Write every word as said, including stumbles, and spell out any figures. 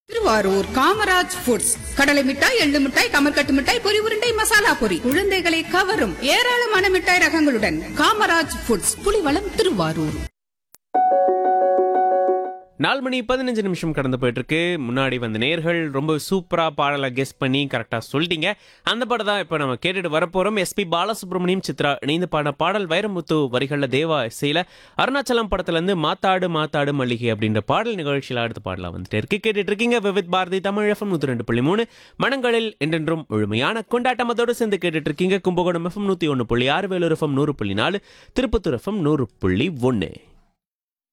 Thiruvarur Kamaraj foods கடலை மிட்டாய், எள்ளு மிட்டாய், கமர்கட்டு மிட்டாய், பொரி உருண்டை, மசாலா பொரி, குழந்தைகளை கவரும் ஏராளமான மிட்டாய் ரகங்களுடன் காமராஜ் ஃபுட்ஸ், புலிவளம், திருவாரூர். நாலு மணி பதினஞ்சு நிமிஷம் கடந்து போயிட்டு இருக்கு. முன்னாடி வந்த நேர்கள் ரொம்ப சூப்பரா பாடலை கெஸ் பண்ணி கரெக்டா சொல்லிட்டீங்க. அந்த பாடம் தான் இப்போ நம்ம கேட்டுட்டு வரப்போறோம். எஸ்பி பாலசுப்ரமணியம், சித்ரா இணைந்து பாடின பாடல். வைரமுத்து வரிகளில் தேவா இசையில அருணாச்சலம் படத்துல இருந்து மாத்தாடு மாத்தாடு மல்லிகை அப்படின்ற பாடல் நிகழ்ச்சியில் அடுத்த பாடலாம் வந்துட்டு இருக்கு. கேட்டுட்டு இருக்கீங்க விவித் பாரதி தமிழ் எஃப்எம் நூத்தி ரெண்டு புள்ளி மூணு மனங்களில் என்றென்றும் முழுமையான கொண்டாட்டம். அதோடு சேர்ந்து கேட்டுட்டு இருக்கீங்க கும்பகோணம் எஃப்எம் நூத்தி ஒன்னு புள்ளி ஆறு, வேலூர் எஃப்எம் நூறு புள்ளி நாலு, திருப்பத்தூர் எஃப்எம் நூறு புள்ளி ஒன்னு.